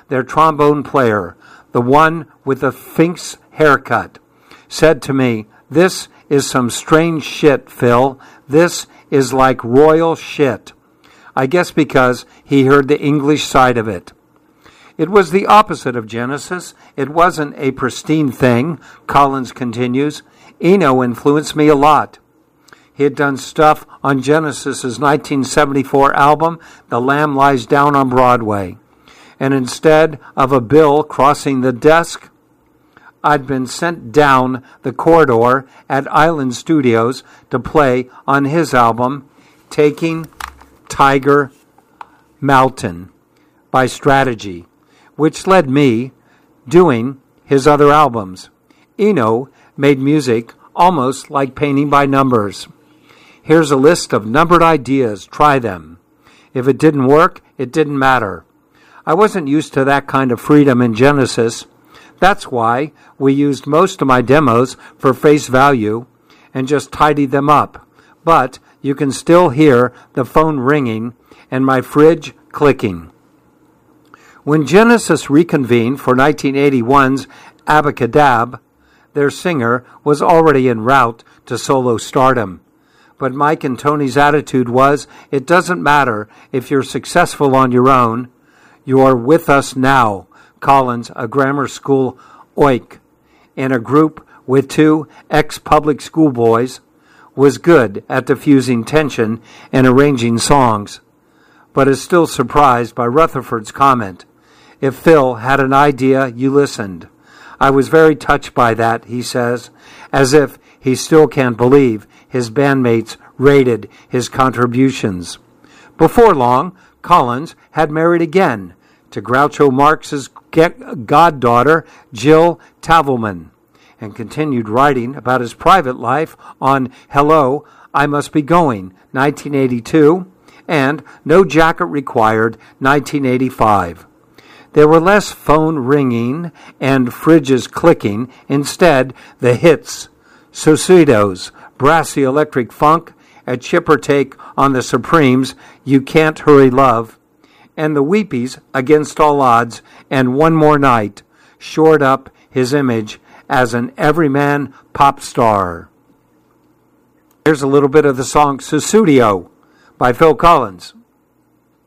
their trombone player, the one with the Finks haircut, said to me, "This is some strange shit, Phil. This is like royal shit." I guess because he heard the English side of it. It was the opposite of Genesis. It wasn't a pristine thing, Collins continues. Eno influenced me a lot. He had done stuff on Genesis's 1974 album, The Lamb Lies Down on Broadway. And instead of a bill crossing the desk, I'd been sent down the corridor at Island Studios to play on his album, Taking Tiger Mountain by Strategy, which led me doing his other albums. Eno made music almost like painting by numbers. Here's a list of numbered ideas. Try them. If it didn't work, it didn't matter. I wasn't used to that kind of freedom in Genesis. That's why we used most of my demos for face value and just tidied them up. But you can still hear the phone ringing and my fridge clicking. When Genesis reconvened for 1981's Abacadab, their singer was already en route to solo stardom. But Mike and Tony's attitude was, it doesn't matter if you're successful on your own. You're with us now, Collins, a grammar school oik, in a group with 2 ex-public school boys, was good at diffusing tension and arranging songs, but is still surprised by Rutherford's comment. If Phil had an idea, you listened. I was very touched by that, he says, as if he still can't believe his bandmates rated his contributions. Before long, Collins had married again to Groucho Marx's goddaughter, Jill Tavelman, and continued writing about his private life on Hello, I Must Be Going, 1982, and No Jacket Required, 1985. There were less phone ringing and fridges clicking. Instead, the hits, Saucedos, brassy electric funk, a chipper take on the Supremes, You Can't Hurry Love, and the Weepies, Against All Odds, and One More Night, shored up his image as an everyman pop star. Here's a little bit of the song Sussudio by Phil Collins.